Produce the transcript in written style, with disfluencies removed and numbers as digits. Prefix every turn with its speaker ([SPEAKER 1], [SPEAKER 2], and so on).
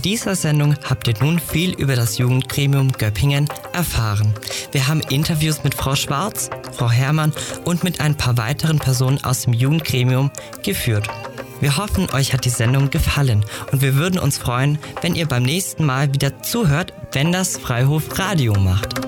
[SPEAKER 1] dieser Sendung habt ihr nun viel über das Jugendgremium Göppingen erfahren. Wir haben Interviews mit Frau Schwarz, Frau Herrmann und mit ein paar weiteren Personen aus dem Jugendgremium geführt. Wir hoffen, euch hat die Sendung gefallen und wir würden uns freuen, wenn ihr beim nächsten Mal wieder zuhört, wenn das Freihof Radio macht.